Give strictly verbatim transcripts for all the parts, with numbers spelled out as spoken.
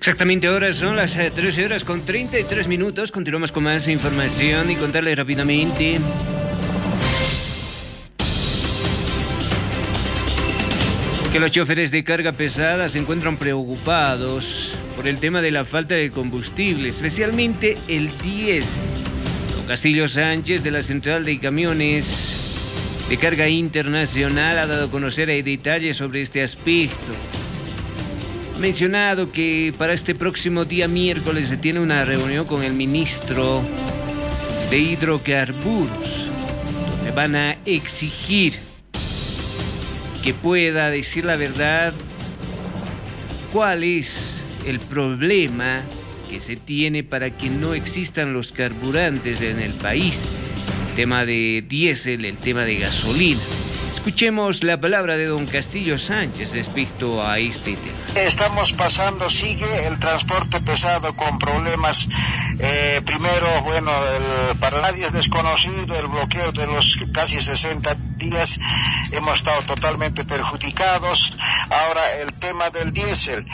Exactamente, ahora son las eh, trece horas con treinta y tres minutos. Continuamos con más información y contarles rápidamente que los choferes de carga pesada se encuentran preocupados por el tema de la falta de combustible, especialmente el diésel. Don Castillo Sánchez, de la Central de Camiones de Carga Internacional, ha dado a conocer detalles sobre este aspecto. Ha mencionado que para este próximo día miércoles se tiene una reunión con el ministro de Hidrocarburos, donde van a exigir que pueda decir la verdad cuál es el problema que se tiene para que no existan los carburantes en el país. El tema de diésel, el tema de gasolina. Escuchemos la palabra de don Castillo Sánchez respecto a este tema. Estamos pasando, sigue el transporte pesado con problemas. Eh, primero, bueno, el, para nadie es desconocido el bloqueo de los casi sesenta días. Hemos estado totalmente perjudicados. Ahora, el tema del diésel.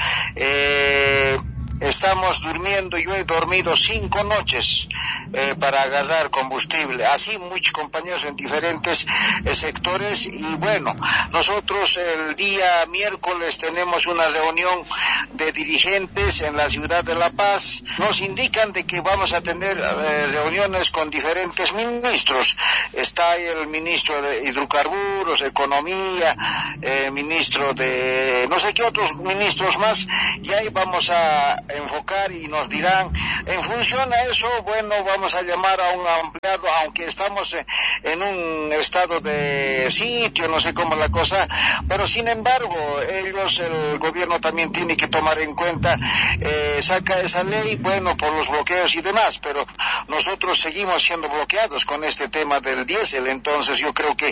Eh, Estamos durmiendo, yo he dormido cinco noches eh, para agarrar combustible, así muchos compañeros en diferentes eh, sectores. Y bueno, nosotros el día miércoles tenemos una reunión de dirigentes en la ciudad de La Paz. Nos indican de que vamos a tener eh, reuniones con diferentes ministros. Está ahí el ministro de Hidrocarburos, Economía, eh, ministro de no sé qué otros ministros más, y ahí vamos a enfocar y nos dirán, en función a eso, bueno, vamos a llamar a un empleado, aunque estamos en un estado de sitio, no sé cómo la cosa, pero sin embargo, ellos, el gobierno también tiene que tomar en cuenta, eh, saca esa ley, bueno, por los bloqueos y demás, pero nosotros seguimos siendo bloqueados con este tema del diésel. Entonces yo creo que,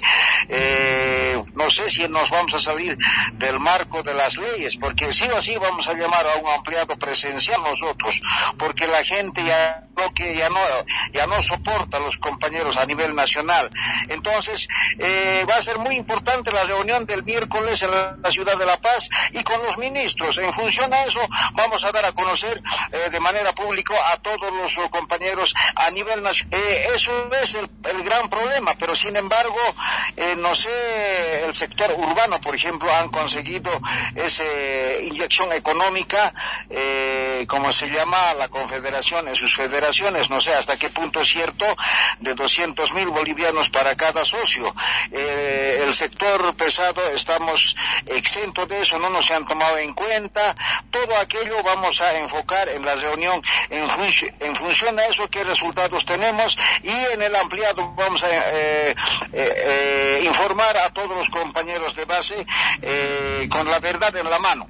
eh, no sé si nos vamos a salir del marco de las leyes, porque sí o sí vamos a llamar a un empleado presencial nosotros, porque la gente ya no, que ya no, ya no soporta a los compañeros a nivel nacional. Entonces, eh, va a ser muy importante la reunión del miércoles en la, la ciudad de La Paz y con los ministros. En función a eso, vamos a dar a conocer eh, de manera pública a todos los uh, compañeros a nivel nacional. Eh, eso es el, el gran problema, pero sin embargo, eh, no sé, el sector urbano, por ejemplo, han conseguido esa inyección económica, eh, como se llama la confederación en sus federaciones, no sé hasta qué punto es cierto, de doscientos mil bolivianos para cada socio. Eh, el sector pesado estamos exentos de eso, no nos han tomado en cuenta. Todo aquello vamos a enfocar en la reunión en, fun- en función a eso, qué resultados tenemos, y en el ampliado vamos a eh, eh, eh, informar a todos los compañeros de base eh, con la verdad en la mano.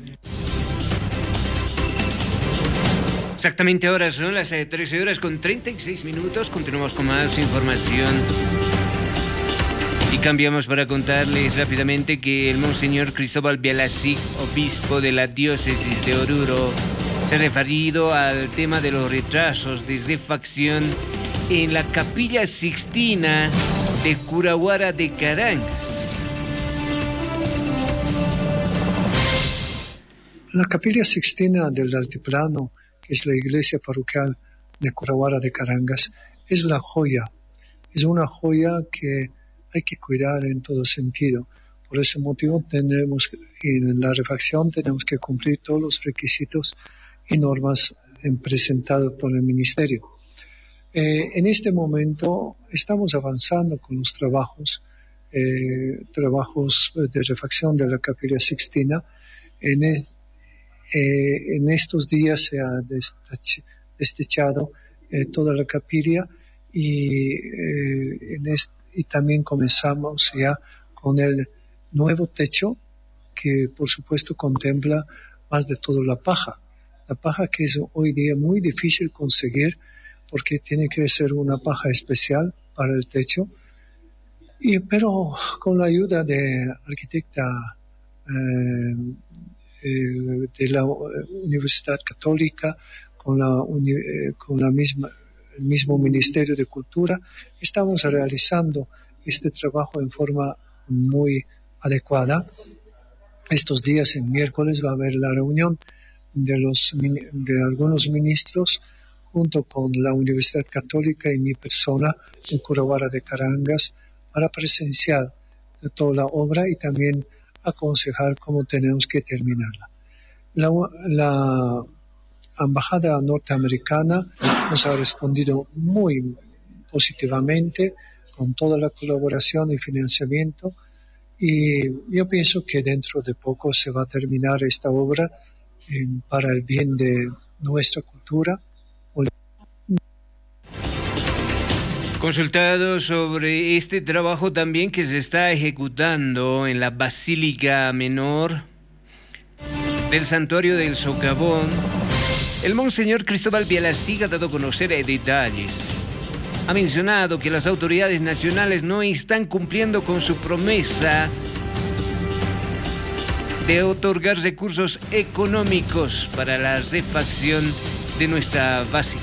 Exactamente, ahora son las eh, trece horas con treinta y seis minutos. Continuamos con más información. Y cambiamos para contarles rápidamente que el Monseñor Cristóbal Bialacic, obispo de la diócesis de Oruro, se ha referido al tema de los retrasos de refacción en la Capilla Sixtina de Curahuara de Carangas. La Capilla Sixtina del Altiplano, que es la iglesia parroquial de Curahuara de Carangas, es la joya, es una joya que hay que cuidar en todo sentido. Por ese motivo tenemos, en la refacción tenemos que cumplir todos los requisitos y normas presentados por el Ministerio. Eh, en este momento estamos avanzando con los trabajos, eh, trabajos de refacción de la Capilla Sixtina. En el, Eh, en estos días se ha destechado eh, toda la capilla y, eh, en est- y también comenzamos ya con el nuevo techo, que por supuesto contempla más de todo la paja. La paja que es hoy día muy difícil conseguir porque tiene que ser una paja especial para el techo, y, pero con la ayuda de arquitecta eh, de la Universidad Católica, con la, con la misma, el mismo Ministerio de Cultura, estamos realizando este trabajo en forma muy adecuada. Estos días, en miércoles, va a haber la reunión de, los, de algunos ministros, junto con la Universidad Católica y mi persona en Curahuara de Carangas, para presenciar de toda la obra y también aconsejar cómo tenemos que terminarla. La, la Embajada norteamericana nos ha respondido muy positivamente, con toda la colaboración y financiamiento, y yo pienso que dentro de poco se va a terminar esta obra eh, para el bien de nuestra cultura. Consultado sobre este trabajo también que se está ejecutando en la Basílica Menor del Santuario del Socavón, el Monseñor Cristóbal Bialaciga ha dado a conocer detalles. Ha mencionado que las autoridades nacionales no están cumpliendo con su promesa de otorgar recursos económicos para la refacción de nuestra basílica.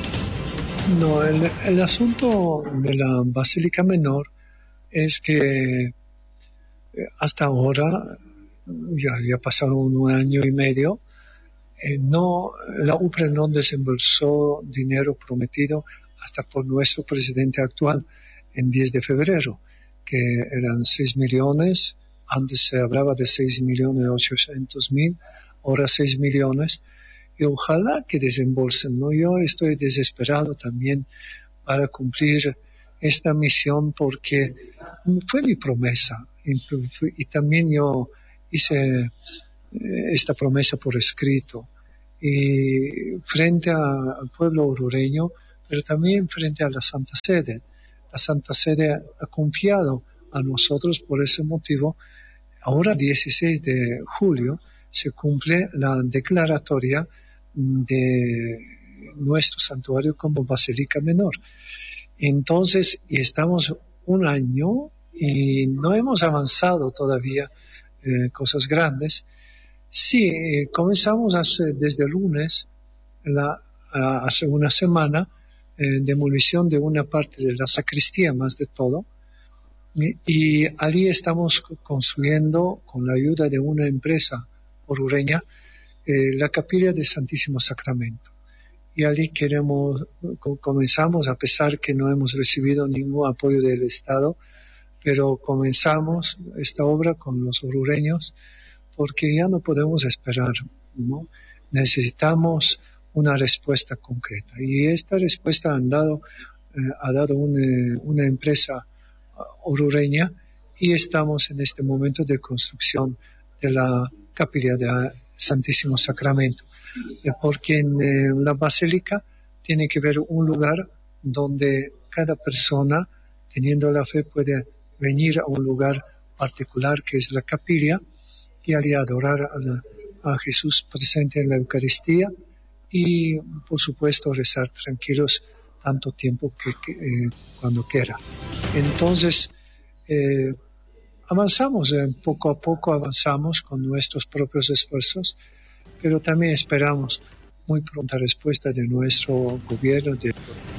No, el, el asunto de la Basílica Menor es que hasta ahora, ya, ya pasaron un año y medio, eh, no, la U P R E no desembolsó dinero prometido hasta por nuestro presidente actual en diez de febrero, que eran seis millones, antes se hablaba de seis millones ochocientos mil, ahora seis millones, y ojalá que desembolsen, ¿no? Yo estoy desesperado también para cumplir esta misión porque fue mi promesa y, y también yo hice esta promesa por escrito y frente a, al pueblo orureño, pero también frente a la Santa Sede. La Santa Sede ha confiado a nosotros por ese motivo. Ahora, dieciséis de julio, se cumple la declaratoria de nuestro santuario como Basílica Menor. Entonces, y estamos un año y no hemos avanzado todavía eh, cosas grandes. Sí, eh, comenzamos hace, desde el lunes, la, a, hace una semana, eh, demolición de una parte de la sacristía, más de todo, y, y allí estamos construyendo, con la ayuda de una empresa orureña, eh, la capilla del Santísimo Sacramento. Y allí queremos, comenzamos, a pesar que no hemos recibido ningún apoyo del Estado, pero comenzamos esta obra con los orureños, porque ya no podemos esperar, ¿no? Necesitamos una respuesta concreta. Y esta respuesta han dado, eh, ha dado una, una empresa orureña, y estamos en este momento de construcción de la capilla del Santísimo Sacramento. Eh, porque en eh, la basílica tiene que haber un lugar donde cada persona, teniendo la fe, puede venir a un lugar particular que es la capilla, y allí adorar a, la, a Jesús presente en la Eucaristía y, por supuesto, rezar tranquilos tanto tiempo que, que eh, cuando quiera. Entonces, eh, avanzamos, eh, poco a poco avanzamos con nuestros propios esfuerzos, pero también esperamos muy pronta respuesta de nuestro gobierno. De...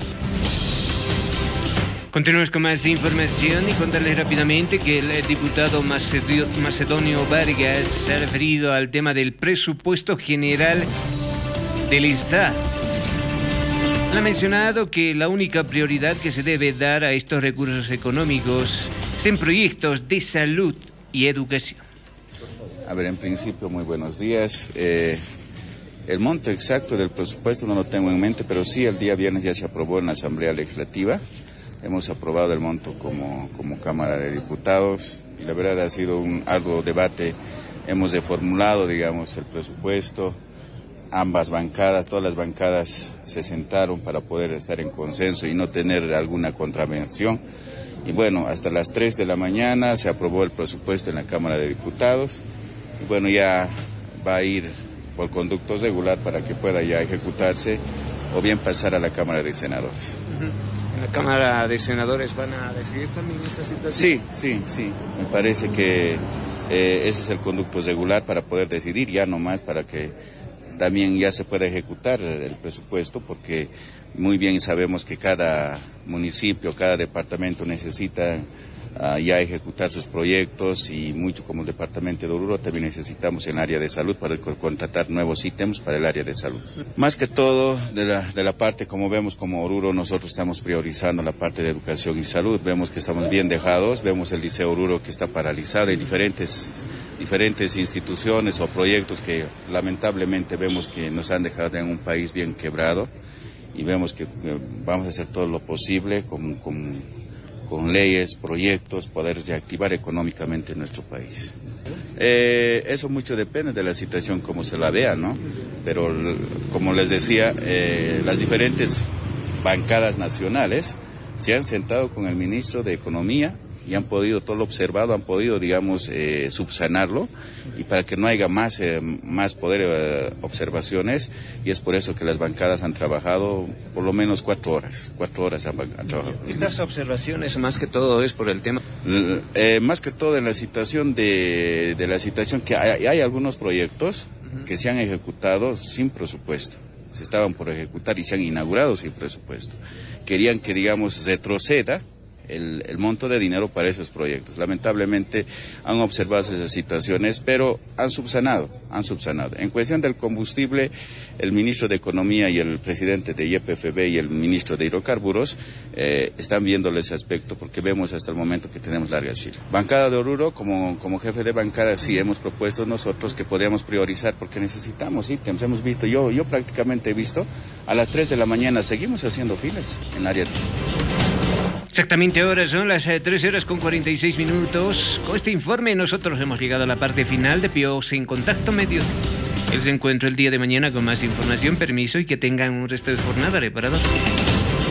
Continuamos con más información y contarles rápidamente que el diputado Macedonio Vargas se ha referido al tema del presupuesto general del Estado. Ha mencionado que la única prioridad que se debe dar a estos recursos económicos es en proyectos de salud y educación. A ver, en principio, muy buenos días. Eh, el monto exacto del presupuesto no lo tengo en mente, pero sí el día viernes ya se aprobó en la Asamblea Legislativa. Hemos aprobado el monto como, como Cámara de Diputados y la verdad ha sido un arduo debate. Hemos reformulado, digamos, el presupuesto. Ambas bancadas, todas las bancadas se sentaron para poder estar en consenso y no tener alguna contravención. Y bueno, hasta las tres de la mañana se aprobó el presupuesto en la Cámara de Diputados. Y bueno, ya va a ir por conducto regular para que pueda ya ejecutarse o bien pasar a la Cámara de Senadores. ¿En la Cámara de Senadores van a decidir también esta situación? Sí, sí, sí. Me parece que eh, ese es el conducto regular para poder decidir, ya no más para que también ya se pueda ejecutar el presupuesto, porque muy bien sabemos que cada municipio, cada departamento necesita uh, ya ejecutar sus proyectos, y mucho como el departamento de Oruro también necesitamos en el área de salud para contratar nuevos ítems para el área de salud. Más que todo de la, de la parte, como vemos como Oruro, nosotros estamos priorizando la parte de educación y salud. Vemos que estamos bien dejados, vemos el Liceo Oruro que está paralizado en diferentes, diferentes instituciones o proyectos que lamentablemente vemos que nos han dejado en un país bien quebrado, y vemos que vamos a hacer todo lo posible con, con, con leyes, proyectos, poder reactivar económicamente nuestro país. Eh, eso mucho depende de la situación como se la vea, ¿no? Pero como les decía, eh, las diferentes bancadas nacionales se han sentado con el ministro de Economía y han podido, todo lo observado, han podido, digamos, eh, subsanarlo, y para que no haya más, eh, más poder eh, observaciones, y es por eso que las bancadas han trabajado por lo menos cuatro horas, cuatro horas han, han trabajado. Estas observaciones más que todo es por el tema... Eh, más que todo en la situación de, de la situación que hay, hay algunos proyectos uh-huh. que se han ejecutado sin presupuesto, se estaban por ejecutar y se han inaugurado sin presupuesto. Querían que, digamos, retroceda El, el monto de dinero para esos proyectos. Lamentablemente han observado esas situaciones, pero han subsanado, han subsanado. En cuestión del combustible, el ministro de Economía y el presidente de Y P F B y el ministro de Hidrocarburos eh, están viendo ese aspecto, porque vemos hasta el momento que tenemos largas filas. Bancada de Oruro, como, como jefe de bancada, sí hemos propuesto nosotros que podíamos priorizar, porque necesitamos ítems. Hemos visto, yo, yo prácticamente he visto, a las tres de la mañana seguimos haciendo filas en el área. Exactamente, ahora son las eh, tres horas con cuarenta y seis minutos. Con este informe nosotros hemos llegado a la parte final de Pios en Contacto Medio. Les encuentro el día de mañana con más información, permiso, y que tengan un resto de jornada reparador.